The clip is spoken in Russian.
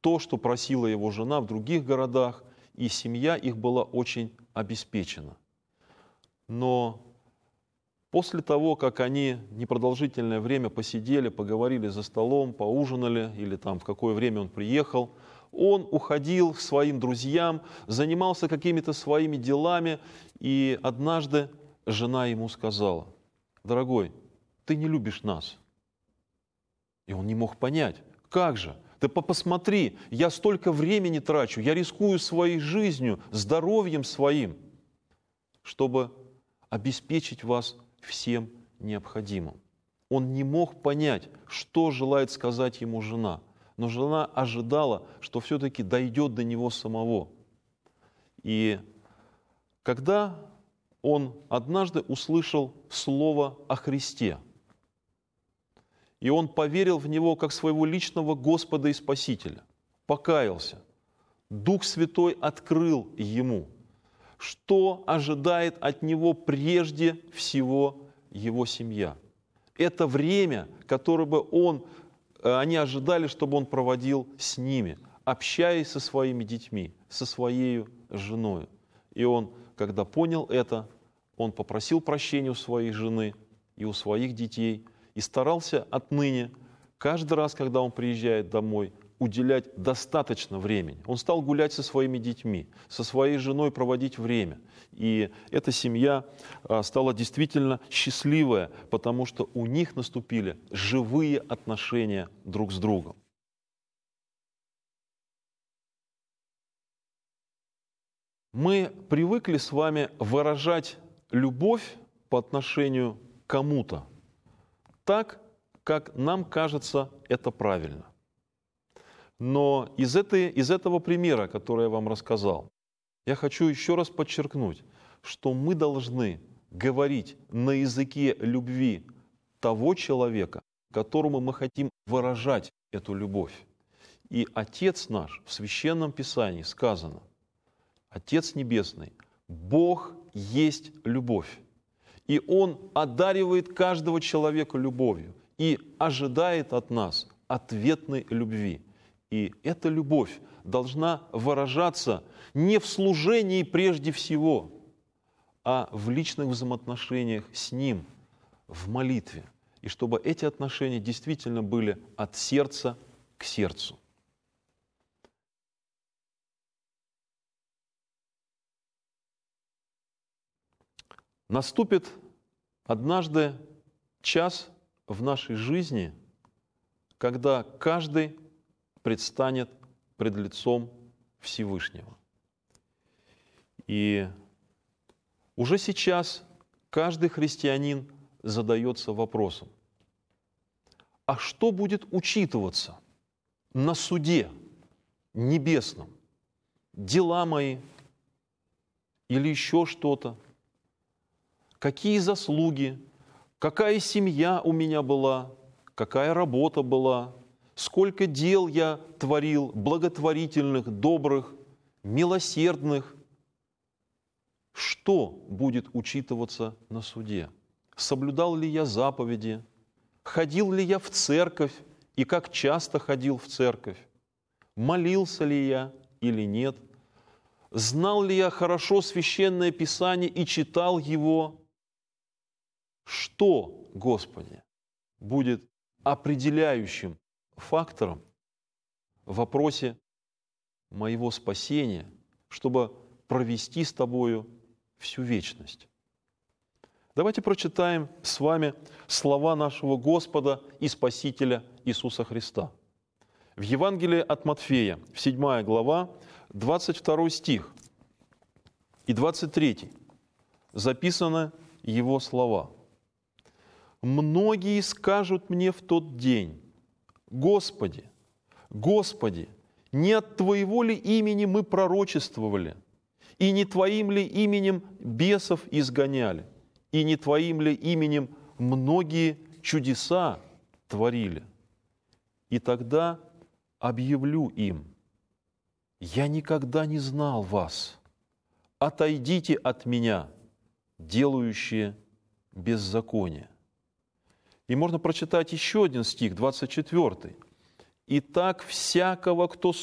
то, что просила его жена в других городах, и семья их была очень обеспечена. Но после того, как они непродолжительное время посидели, поговорили за столом, поужинали, или там в какое время он приехал, он уходил к своим друзьям, занимался какими-то своими делами, и однажды жена ему сказала: «Дорогой, ты не любишь нас». И он не мог понять, как же? Ты посмотри, я столько времени трачу, я рискую своей жизнью, здоровьем своим, чтобы обеспечить вас всем необходимым. Он не мог понять, что желает сказать ему жена, но жена ожидала, что все-таки дойдет до него самого. И когда он однажды услышал слово о Христе, и он поверил в Него как своего личного Господа и Спасителя, покаялся, Дух Святой открыл ему, что ожидает от него прежде всего его семья. Это время, которое бы они ожидали, чтобы он проводил с ними, общаясь со своими детьми, со своей женой. И он, когда понял это, он попросил прощения у своей жены и у своих детей и старался отныне, каждый раз, когда он приезжает домой, уделять достаточно времени. Он стал гулять со своими детьми, со своей женой проводить время. И эта семья стала действительно счастливая, потому что у них наступили живые отношения друг с другом. Мы привыкли с вами выражать любовь по отношению к кому-то так, как нам кажется это правильно. Но из этого примера, который я вам рассказал, я хочу еще раз подчеркнуть, что мы должны говорить на языке любви того человека, которому мы хотим выражать эту любовь. И Отец наш, в Священном Писании сказано, Отец Небесный, Бог есть любовь. И Он одаривает каждого человека любовью и ожидает от нас ответной любви. И эта любовь должна выражаться не в служении прежде всего, а в личных взаимоотношениях с Ним, в молитве. И чтобы эти отношения действительно были от сердца к сердцу. Наступит однажды час в нашей жизни, когда каждый предстанет пред лицом Всевышнего. И уже сейчас каждый христианин задается вопросом: а что будет учитываться на суде небесном? Дела мои или еще что-то? Какие заслуги? Какая семья у меня была? Какая работа была? Сколько дел я творил, благотворительных, добрых, милосердных? Что будет учитываться на суде? Соблюдал ли я заповеди? Ходил ли я в церковь и как часто ходил в церковь? Молился ли я или нет? Знал ли я хорошо Священное Писание и читал его? Что, Господи, будет определяющим фактором в вопросе моего спасения, чтобы провести с Тобою всю вечность? Давайте прочитаем с вами слова нашего Господа и Спасителя Иисуса Христа. В Евангелии от Матфея, в 7 глава, 22 стих и 23 записаны Его слова. «Многие скажут мне в тот день: Господи, Господи, не от Твоего ли имени мы пророчествовали, и не Твоим ли именем бесов изгоняли, и не Твоим ли именем многие чудеса творили? И тогда объявлю им: я никогда не знал вас. Отойдите от меня, делающие беззаконие». И можно прочитать еще один стих, 24. «Итак, всякого, кто